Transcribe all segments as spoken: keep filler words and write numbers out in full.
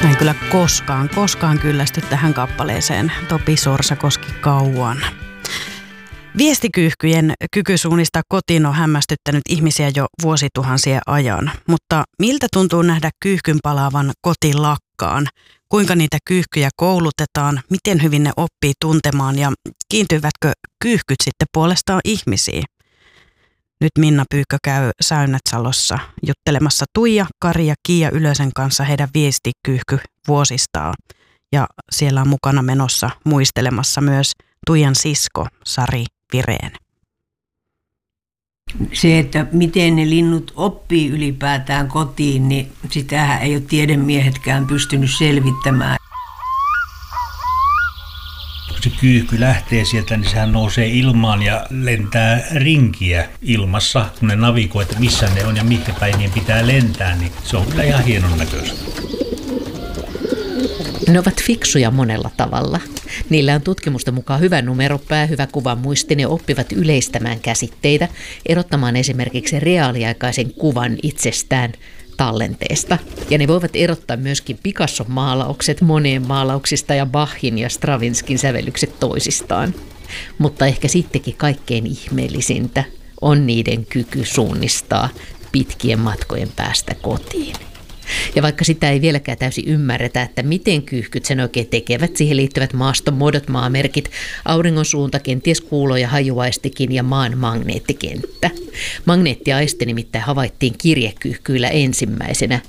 Mä en kyllä koskaan, koskaan kyllästy tähän kappaleeseen Topi Sorsakoski kauan. Viestikyyhkyjen kyky suunnistaa kotiin on hämmästyttänyt ihmisiä jo vuosituhansien ajan. Mutta miltä tuntuu nähdä kyyhkyn palaavan kotilakkaan? Kuinka niitä kyyhkyjä koulutetaan? Miten hyvin ne oppii tuntemaan ja kiintyvätkö kyyhkyt sitten puolestaan ihmisiin? Nyt Minna Pyykkö käy Säynätsalossa juttelemassa Tuija, Kari ja Kiia Ylösen kanssa heidän viestikyyhky vuosistaan. Ja siellä on mukana menossa muistelemassa myös Tuijan sisko Sari Vireen. Se, että miten ne linnut oppii ylipäätään kotiin, niin sitähän ei ole tiedemiehetkään pystynyt selvittämään. Kun se kyyhky lähtee sieltä, niin sehän nousee ilmaan ja lentää rinkiä ilmassa, kun ne navigoi, että missä ne on ja mihinkä päin niiden pitää lentää, niin se on kyllä ihan hienon näköistä. Ne ovat fiksuja monella tavalla. Niillä on tutkimusten mukaan hyvä numeropää, hyvä kuvan muisti. Ne oppivat yleistämään käsitteitä, erottamaan esimerkiksi reaaliaikaisen kuvan itsestään tallenteesta. Ja ne voivat erottaa myöskin Picasson maalaukset Moneen maalauksista ja Bachin ja Stravinskin sävellykset toisistaan. Mutta ehkä sittenkin kaikkein ihmeellisintä on niiden kyky suunnistaa pitkien matkojen päästä kotiin. Ja vaikka sitä ei vieläkään täysin ymmärretä, että miten kyyhkyt sen oikein tekevät, siihen liittyvät maaston muodot, maamerkit, auringon suunta, kenties kuulo- ja hajuvaistikin ja maan magneettikenttä. Magneettiaiste nimittäin havaittiin kirjekyyhkyillä ensimmäisenä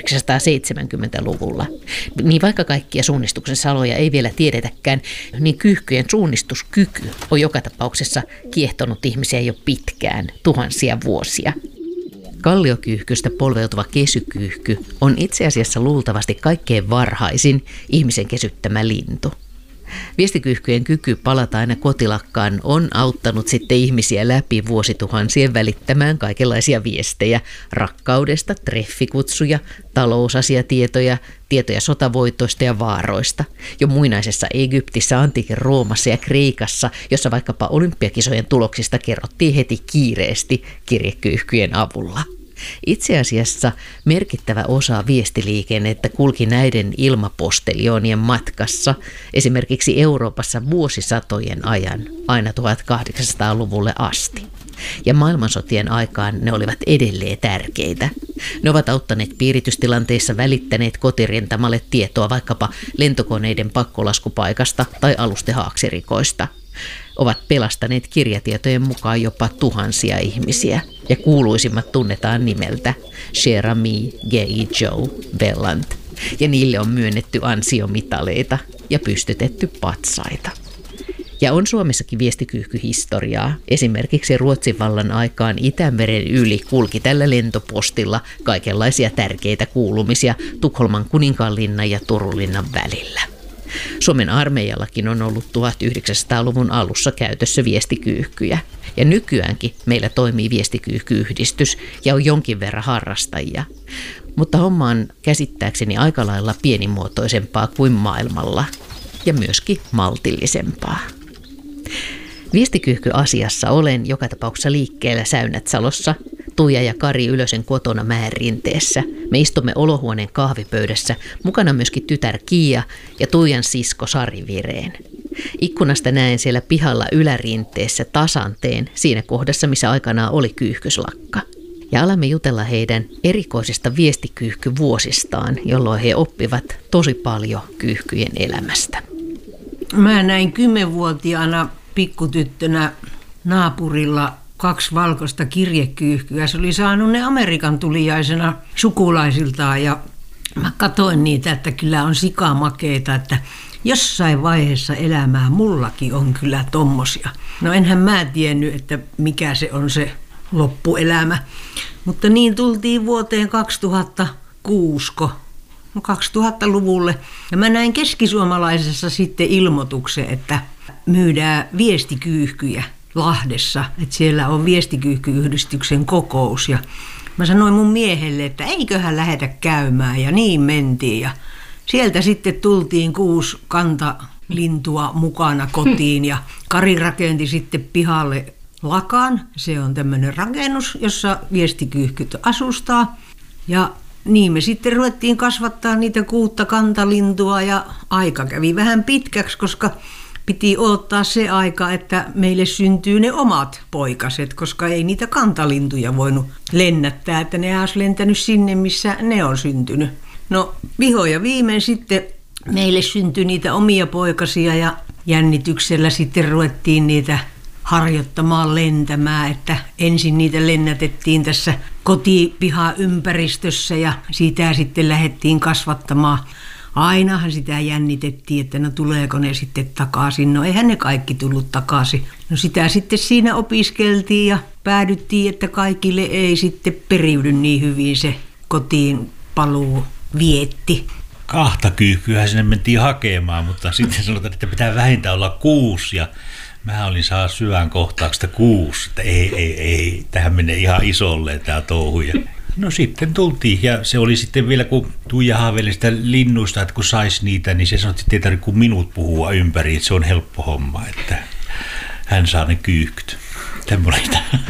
tuhatyhdeksänsataaseitsemänkymmentäluvulla. Niin vaikka kaikkia suunnistuksen saloja ei vielä tiedetäkään, niin kyyhkyjen suunnistuskyky on joka tapauksessa kiehtonut ihmisiä jo pitkään, tuhansia vuosia. Kalliokyyhkystä polveutuva kesykyyhky on itse asiassa luultavasti kaikkein varhaisin ihmisen kesyttämä lintu. Viestikyyhkyjen kyky palata aina kotilakkaan on auttanut sitten ihmisiä läpi vuosituhansien välittämään kaikenlaisia viestejä rakkaudesta, treffikutsuja, talousasiatietoja, tietoja sotavoitoista ja vaaroista. Jo muinaisessa Egyptissä, antiikin Roomassa ja Kreikassa, jossa vaikkapa olympiakisojen tuloksista kerrottiin heti kiireesti kirjekyyhkyjen avulla. Itse asiassa merkittävä osa viestiliikennettä kulki näiden ilmaposteljoonien matkassa esimerkiksi Euroopassa vuosisatojen ajan, aina tuhatkahdeksansataaluvulle asti. Ja maailmansotien aikaan ne olivat edelleen tärkeitä. Ne ovat auttaneet piiritystilanteissa, välittäneet kotirintamalle tietoa vaikkapa lentokoneiden pakkolaskupaikasta tai alustehaaksirikoista. Ovat pelastaneet kirjatietojen mukaan jopa tuhansia ihmisiä, ja kuuluisimmat tunnetaan nimeltä Cher Ami, Gay Joe, Welland, ja niille on myönnetty ansiomitaleita ja pystytetty patsaita. Ja on Suomessakin viestikyyhkyhistoriaa. Esimerkiksi Ruotsin vallan aikaan Itämeren yli kulki tällä lentopostilla kaikenlaisia tärkeitä kuulumisia Tukholman kuninkaanlinnan ja Turunlinnan välillä. Suomen armeijallakin on ollut tuhatyhdeksänsataaluvun alussa käytössä viestikyyhkyjä. Ja nykyäänkin meillä toimii viestikyyhky-yhdistys ja on jonkin verran harrastajia. Mutta homma on käsittääkseni aika lailla pienimuotoisempaa kuin maailmalla ja myöskin maltillisempaa. Viestikyyhky-asiassa olen joka tapauksessa liikkeellä Säynätsalossa, Tuija ja Kari Ylösen kotona Mäenrinteessä. Me istumme olohuoneen kahvipöydässä, mukana myöskin tytär Kiia ja Tuijan sisko Sari Vireen. Ikkunasta näen siellä pihalla ylärinteessä tasanteen, siinä kohdassa missä aikanaan oli kyyhkyslakka. Ja alamme jutella heidän erikoisista viestikyyhkyvuosistaan, jolloin he oppivat tosi paljon kyyhkyjen elämästä. Mä näin kymmenvuotiaana pikkutyttönä naapurilla kaksi valkoista kirjekyyhkyä. Se oli saanut ne Amerikan tuliaisena sukulaisiltaan ja mä katsoin niitä, että kyllä on sikamakeita, että jossain vaiheessa elämää mullakin on kyllä tommosia. No enhän mä tiennyt, että mikä se on se loppuelämä, mutta niin tultiin vuoteen kaksituhattakuusi, no kaksituhattaluvulle. Ja mä näin keskisuomalaisessa sitten ilmoituksen, että myydään viestikyyhkyjä Lahdessa, että siellä on viestikyyhky-yhdistyksen kokous. Ja mä sanoin mun miehelle, että eiköhän lähetä käymään, ja niin mentiin. Ja sieltä sitten tultiin kuusi kantalintua mukana kotiin, ja Kari rakenti sitten pihalle lakan. Se on tämmöinen rakennus, jossa viestikyyhkyt asustaa. Ja niin me sitten ruvettiin kasvattaa niitä kuutta kantalintua ja aika kävi vähän pitkäksi, koska piti odottaa se aika, että meille syntyy ne omat poikaset, koska ei niitä kantalintuja voinut lennättää, että ne olisi lentänyt sinne, missä ne on syntynyt. No viho ja viimein sitten meille syntyi niitä omia poikasia ja jännityksellä sitten ruvettiin niitä harjoittamaan lentämään, että ensin niitä lennätettiin tässä kotipihaympäristössä ja sitä sitten lähdettiin kasvattamaan. Ainahan sitä jännitettiin, että no tuleeko ne sitten takaisin. No eihän ne kaikki tullut takaisin. No sitä sitten siinä opiskeltiin ja päädyttiin, että kaikille ei sitten periydy niin hyvin se kotiin paluu vietti. Kahta kyyhkyä sinne mentiin hakemaan, mutta sitten sanotaan, että pitää vähintään olla kuusi ja mä olin saa syvän kohtauksesta kuusi, että ei, ei, ei, tähän menee ihan isolle tämä touhu. No sitten tultiin ja se oli sitten vielä, kun Tuija haaveili sitä linnuista, että kun sais niitä, niin se sanoi, että ei tarvitse kuin minut puhua ympäri, että se on helppo homma, että hän saa ne kyyhkyt. Tämmöinen.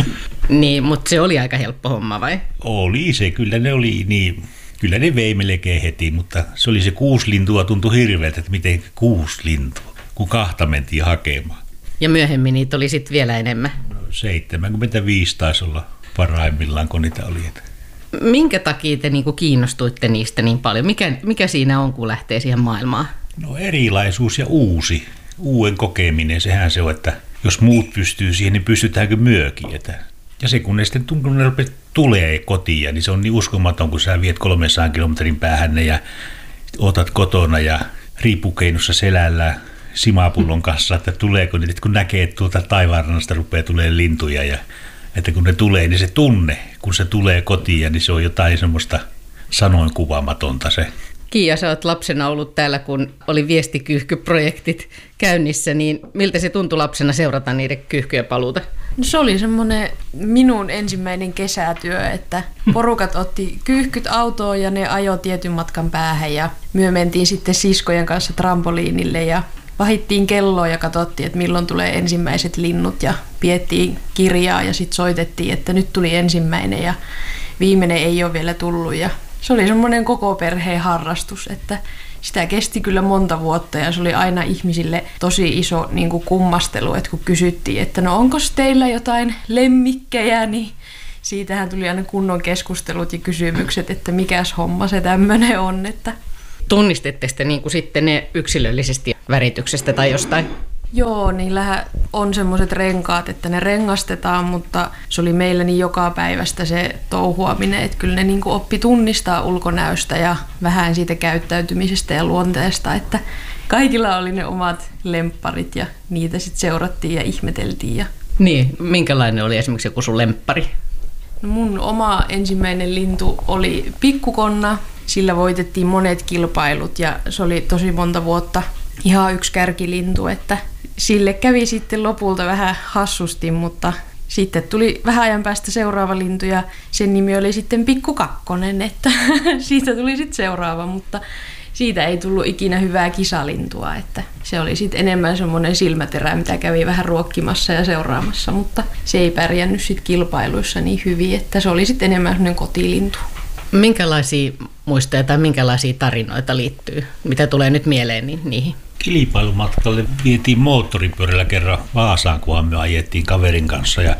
Niin, mutta se oli aika helppo homma vai? Oli se, kyllä ne oli niin, kyllä ne vei melkein heti, mutta se oli se kuusi lintua, tuntui hirveältä, että miten kuusi lintua, kun kahta mentiin hakemaan. Ja myöhemmin niitä oli sitten vielä enemmän? No, seitsemänkymmentäviisi taisi olla parhaimmillaan, kun niitä oli. Minkä takia te niinku kiinnostuitte niistä niin paljon? Mikä, mikä siinä on, kun lähtee siihen maailmaan? No erilaisuus ja uusi, uuden kokeminen, sehän se on, että jos muut pystyy siihen, niin pystytäänkö myökin. Että ja se kun ne sitten kun ne tulee kotiin, niin se on niin uskomaton, kun sä viet kolmesadan kilometrin päähän ne ja otat kotona ja riippukeinossa selällä simapullon kanssa, että tuleeko ne, kun näkee, että tuolta taivaanrannasta rupeaa tulemaan lintuja ja että kun ne tulee, niin se tunne, kun se tulee kotiin, niin se on jotain semmoista sanoin kuvaamatonta se. Kiia, sä oot lapsena ollut täällä, kun oli viestikyyhkyprojektit käynnissä, niin miltä se tuntui lapsena seurata niiden kyyhkyjen paluuta? No se oli semmoinen minun ensimmäinen kesätyö, että porukat otti kyyhkyt autoon ja ne ajoi tietyn matkan päähän ja myö mentiin sitten siskojen kanssa trampoliinille ja vahittiin kelloa ja katsottiin, että milloin tulee ensimmäiset linnut ja piettiin kirjaa ja sitten soitettiin, että nyt tuli ensimmäinen ja viimeinen ei ole vielä tullut. Ja se oli semmoinen koko perheen harrastus, että sitä kesti kyllä monta vuotta ja se oli aina ihmisille tosi iso niin kuin kummastelu, että kun kysyttiin, että no onko teillä jotain lemmikkejä, niin siitähän tuli aina kunnon keskustelut ja kysymykset, että mikäs homma se tämmöinen on, että tunnistette sitten niin kuin sitten ne yksilöllisesti värityksestä tai jostain? Joo, niillähän on semmoiset renkaat, että ne rengastetaan, mutta se oli meillä niin joka päivästä se touhuaminen, että kyllä ne niin kuin oppi tunnistaa ulkonäöstä ja vähän siitä käyttäytymisestä ja luonteesta, että kaikilla oli ne omat lempparit ja niitä sitten seurattiin ja ihmeteltiin. Ja niin, minkälainen oli esimerkiksi joku sun lemppari? No mun oma ensimmäinen lintu oli pikkukonna. Sillä voitettiin monet kilpailut ja se oli tosi monta vuotta ihan yksi kärkilintu, että sille kävi sitten lopulta vähän hassusti, mutta sitten tuli vähän ajan päästä seuraava lintu ja sen nimi oli sitten Pikku Kakkonen, että siitä tuli sitten seuraava, mutta siitä ei tullut ikinä hyvää kisalintua, että se oli sitten enemmän semmoinen silmäterä, mitä kävi vähän ruokkimassa ja seuraamassa, mutta se ei pärjännyt sitten kilpailuissa niin hyvin, että se oli sitten enemmän semmoinen kotilintu. Minkälaisia muistoja tai minkälaisia tarinoita liittyy? Mitä tulee nyt mieleen niin niihin? Kilpailumatkalle vietiin moottoripyörällä kerran Vaasaan, kunhan me ajettiin kaverin kanssa. Ja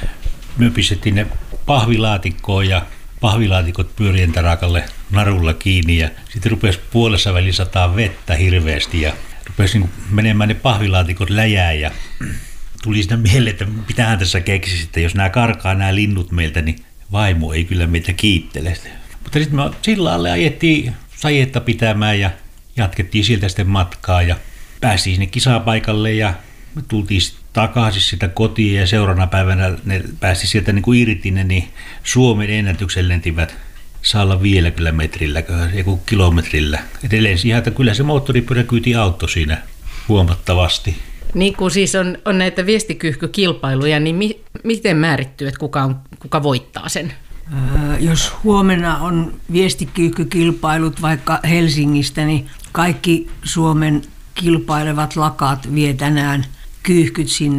me pistettiin ne pahvilaatikkoon ja pahvilaatikot pyörien tarakalle narulla kiinni. Ja sitten rupesi puolessa väliin sataa vettä hirveästi ja rupesi niin menemään ne pahvilaatikot läjään. Ja tuli siinä mieleen, että mitähän tässä keksisi, että jos nämä karkaa nämä linnut meiltä, niin vaimo ei kyllä meitä kiittele. Mutta sitten me sillalle ajettiin sajetta pitämään ja jatkettiin sieltä sitten matkaa ja päästiin sinne kisapaikalle ja me tultiin takaisin sitä kotiin ja seuraavana päivänä ne päästi sieltä niin kuin irti ne, niin Suomen ennätyksen lentivät saalla vielä kyllä metrillä, joku kilometrillä. Edelleen siihen, että kyllä se moottoripyöräkyyti auttoi siinä huomattavasti. Niin kuin siis on, on näitä viestikyyhkykilpailuja, niin mi, miten määrittyy, että kuka, on, kuka voittaa sen? Ää, jos huomenna on viestikyyhkykilpailut vaikka Helsingistä, niin kaikki Suomen kilpailevat lakat vie tänään kyyhkyt sinne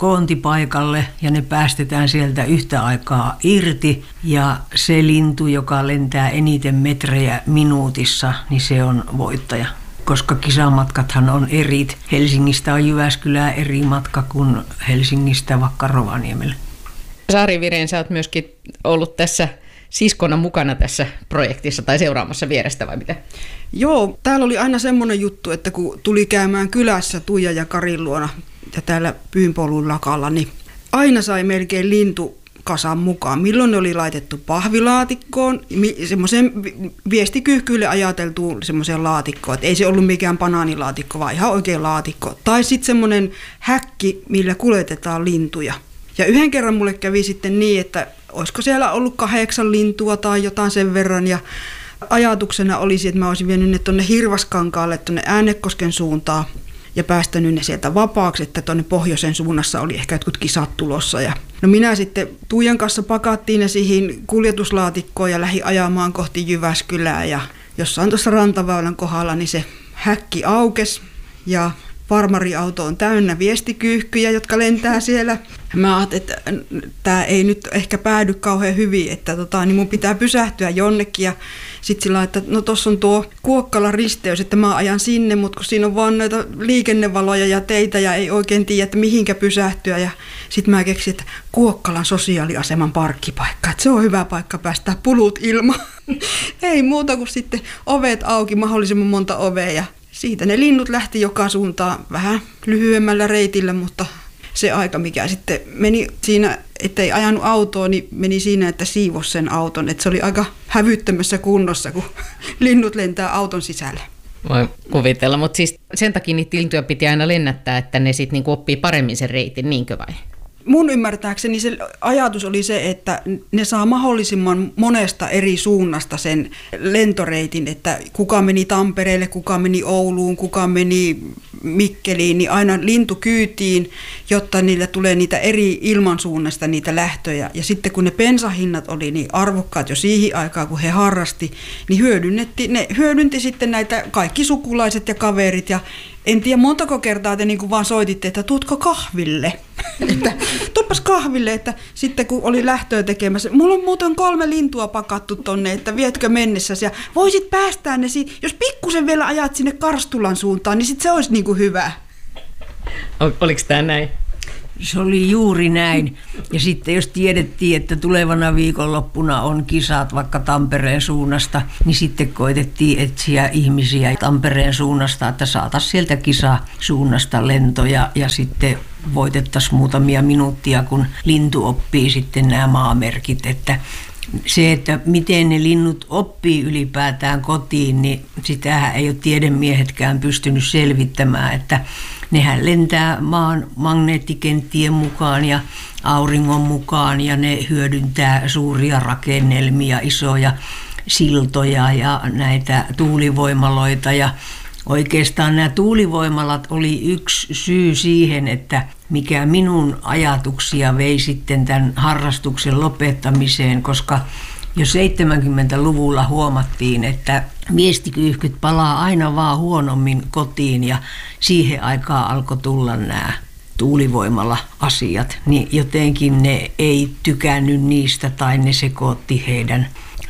koontipaikalle ja ne päästetään sieltä yhtä aikaa irti. Ja se lintu, joka lentää eniten metrejä minuutissa, niin se on voittaja. Koska kisamatkathan on eri. Helsingistä on Jyväskylään eri matka kuin Helsingistä vaikka Rovaniemelle. Sari Viren, sä oot myöskin ollut tässä siskona mukana tässä projektissa tai seuraamassa vierestä vai mitä? Joo, täällä oli aina semmoinen juttu, että kun tuli käymään kylässä Tuija ja Karin luona ja täällä Pyynpolun lakalla, niin aina sai melkein lintukasan mukaan. Milloin ne oli laitettu pahvilaatikkoon, semmoiseen viestikyyhkyille ajateltuun semmoiseen laatikkoon, että ei se ollut mikään banaanilaatikko, vaan ihan oikein laatikko. Tai sitten semmoinen häkki, millä kuljetetaan lintuja. Ja yhden kerran mulle kävi sitten niin, että olisiko siellä ollut kahdeksan lintua tai jotain sen verran. Ja ajatuksena olisi, että mä olisin vienyt ne tuonne Hirvaskankaalle, tuonne Äänekosken suuntaan ja päästänyt ne sieltä vapaaksi, että tuonne pohjoisen suunnassa oli ehkä jotkut kisat tulossa. Ja no minä sitten Tuijan kanssa pakattiin ne siihen kuljetuslaatikkoon ja lähdin ajamaan kohti Jyväskylää. Ja jossain tuossa rantaväylän kohdalla niin se häkki aukesi ja farmariauto on täynnä viestikyyhkyjä, jotka lentää siellä. Mä ajattelin, että tämä ei nyt ehkä päädy kauhean hyvin, että tota, niin mun pitää pysähtyä jonnekin. Ja sitten sillä että no tossa on tuo Kuokkalan risteys, että mä ajan sinne, mutta kun siinä on vaan noita liikennevaloja ja teitä ja ei oikein tiedä, että mihinkä pysähtyä. Ja sitten mä keksin, että Kuokkalan sosiaaliaseman parkkipaikka, että se on hyvä paikka päästää pulut ilmaan. Ei muuta kuin sitten ovet auki, mahdollisimman monta ovea ja siitä ne linnut lähti joka suuntaan vähän lyhyemmällä reitillä, mutta se aika, mikä sitten meni siinä, ettei ajanut autoa, niin meni siinä, että siivosi sen auton. Että se oli aika hävyttömässä kunnossa, kun linnut lentää auton sisälle. Voi kuvitella, mutta siis sen takia niitä lintuja piti aina lennättää, että ne sitten niinku oppii paremmin sen reitin, niinkö vai? Mun ymmärtääkseni se ajatus oli se, että ne saa mahdollisimman monesta eri suunnasta sen lentoreitin, että kuka meni Tampereelle, kuka meni Ouluun, kuka meni Mikkeliin, niin aina lintu kyytiin, jotta niille tulee niitä eri ilmansuunnasta niitä lähtöjä. Ja sitten kun ne bensahinnat oli niin arvokkaat jo siihen aikaan, kun he harrasti, niin hyödynnetti, ne hyödynti sitten näitä kaikki sukulaiset ja kaverit ja en tiedä montako kertaa te niinku vaan soititte, että tuutko kahville? että tuuppas kahville, että sitten kun oli lähtöä tekemässä, mulla on muuten kolme lintua pakattu tonne, että vietkö mennessäsi ja voisit päästää ne siitä, jos pikkusen vielä ajat sinne Karstulan suuntaan, niin sit se olisi niinku hyvä. Ol, oliko tämä näin? Se oli juuri näin. Ja sitten jos tiedettiin, että tulevana viikonloppuna on kisat vaikka Tampereen suunnasta, niin sitten koitettiin etsiä ihmisiä Tampereen suunnasta, että saataisiin sieltä kisasuunnasta lentoja ja sitten voitettaisiin muutamia minuuttia, kun lintu oppii sitten nämä maamerkit. Että se, että miten ne linnut oppii ylipäätään kotiin, niin sitähän ei ole tiedemiehetkään pystynyt selvittämään, että nehän lentää maan magneettikenttien mukaan ja auringon mukaan ja ne hyödyntää suuria rakennelmia, isoja siltoja ja näitä tuulivoimaloita. Ja oikeastaan nämä tuulivoimalat oli yksi syy siihen, että mikä minun ajatuksia vei sitten tämän harrastuksen lopettamiseen, koska jo seitsemänkymmentäluvulla huomattiin, että viestikyyhkyt palaa aina vaan huonommin kotiin ja siihen aikaan alkoi tulla nämä tuulivoimala-asiat, niin jotenkin ne ei tykännyt niistä tai ne sekoitti heidän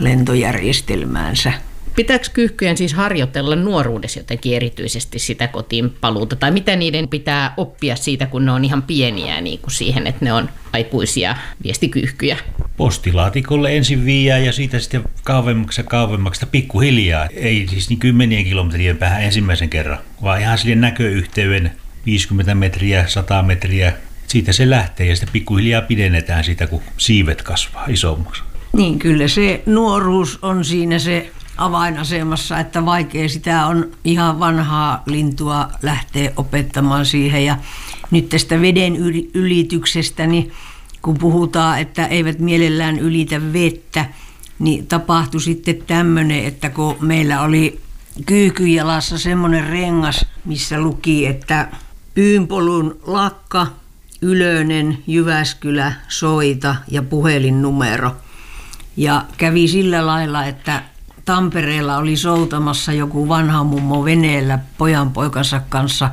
lentojärjestelmäänsä. Pitääkö kyyhkyjen siis harjoitella nuoruudessa jotenkin erityisesti sitä kotiin paluuta? Tai mitä niiden pitää oppia siitä, kun ne on ihan pieniä niin kuin siihen, että ne on aikuisia viestikyyhkyjä? Postilaatikolle ensin viiää ja siitä sitten kauemmaksi ja kauemmaksi pikkuhiljaa. Ei siis niin kymmenien kilometrien päähän ensimmäisen kerran, vaan ihan sille näköyhteyden viisikymmentä metriä, sata metriä. Siitä se lähtee ja sitten pikkuhiljaa pidennetään sitä, kun siivet kasvaa isommaksi. Niin kyllä se nuoruus on siinä se avainasemassa, että vaikea sitä on ihan vanhaa lintua lähteä opettamaan siihen. Ja nyt tästä veden ylityksestä, niin kun puhutaan, että eivät mielellään ylitä vettä, niin tapahtui sitten tämmöinen, että kun meillä oli Kyykyjalassa semmoinen rengas, missä luki, että Pyynpolun lakka, Ylönen, Jyväskylä, soita ja puhelinnumero. Ja kävi sillä lailla, että Tampereella oli soutamassa joku vanha mummo veneellä pojan poikansa kanssa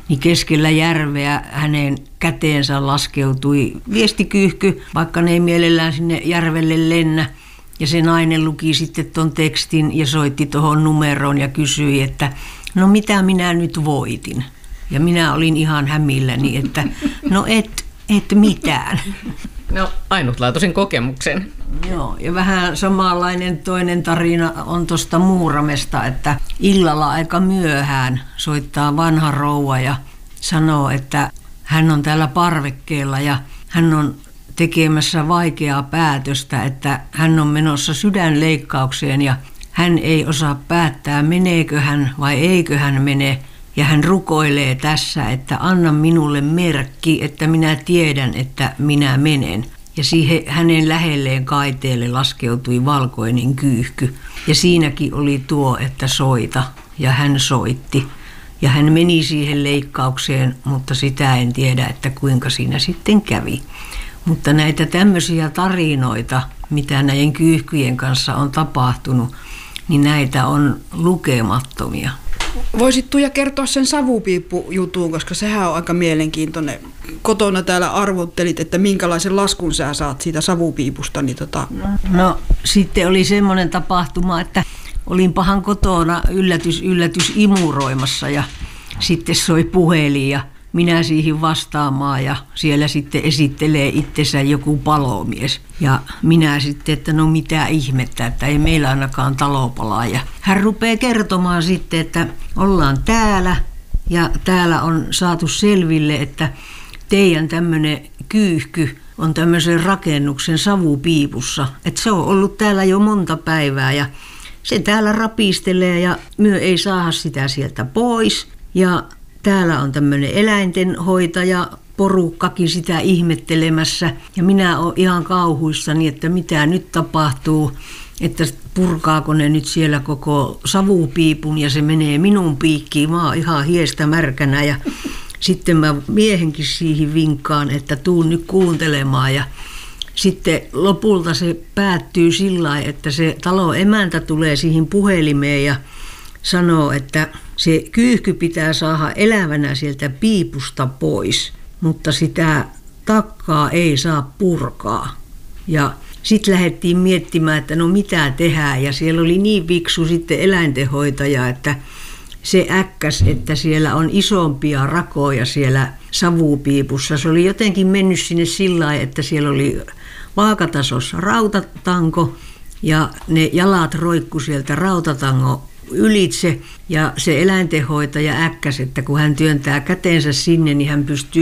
niin keskellä järveä hänen käteensä laskeutui viestikyyhky, vaikka ne ei mielellään sinne järvelle lennä. Ja se nainen luki sitten ton tekstin ja soitti tuohon numeroon ja kysyi, että no mitä minä nyt voitin. Ja minä olin ihan hämilläni, että no et, et mitään. No ainutlaatuisen kokemuksen. Joo, ja vähän samanlainen toinen tarina on tuosta Muuramesta, että illalla aika myöhään soittaa vanha rouva ja sanoo, että hän on täällä parvekkeella ja hän on tekemässä vaikeaa päätöstä, että hän on menossa sydänleikkaukseen ja hän ei osaa päättää, meneekö hän vai eikö hän mene. Ja hän rukoilee tässä, että anna minulle merkki, että minä tiedän, että minä menen. Ja siihen hänen lähelleen kaiteelle laskeutui valkoinen kyyhky. Ja siinäkin oli tuo, että soita. Ja hän soitti. Ja hän meni siihen leikkaukseen, mutta sitä en tiedä, että kuinka siinä sitten kävi. Mutta näitä tämmöisiä tarinoita, mitä näiden kyyhkyjen kanssa on tapahtunut, niin näitä on lukemattomia. Voisit Tuija kertoa sen savupiippujutun, koska sehän on aika mielenkiintoinen. Kotona täällä arvottelit, että minkälaisen laskun sä saat siitä savupiipusta. Niin tota... No sitten oli semmoinen tapahtuma, että olin pahan kotona yllätys, yllätys imuroimassa ja sitten soi puhelin ja minä siihen vastaamaan ja siellä sitten esittelee itsensä joku palomies. Ja minä sitten, että no mitä ihmettä, että ei meillä ainakaan talo palaa. Ja hän rupeaa kertomaan sitten, että ollaan täällä ja täällä on saatu selville, että teidän tämmöinen kyyhky on tämmöisen rakennuksen savupiipussa. Että se on ollut täällä jo monta päivää ja se täällä rapistelee ja myö ei saada sitä sieltä pois. Ja täällä on tämmöinen eläintenhoitaja, porukkakin sitä ihmettelemässä. Ja minä olen ihan kauhuissani, että mitä nyt tapahtuu, että purkaako ne nyt siellä koko savupiipun ja se menee minun piikkiin. Mä oon ihan hiestä märkänä ja sitten mä miehenkin siihen vinkkaan, että tuun nyt kuuntelemaan. Ja sitten lopulta se päättyy sillä lailla, että se talon emäntä tulee siihen puhelimeen ja sanoo, että se kyyhky pitää saada elävänä sieltä piipusta pois, mutta sitä takkaa ei saa purkaa. Ja sitten lähdettiin miettimään, että no mitä tehdään. Ja siellä oli niin viksu sitten eläintenhoitaja, että se äkkäs, että siellä on isompia rakoja siellä savupiipussa. Se oli jotenkin mennyt sinne sillä lailla, että siellä oli vaakatasossa rautatanko ja ne jalat roikku sieltä rautatangon ylitse ja se eläintenhoitaja äkkäs, että kun hän työntää käteensä sinne, niin hän pystyy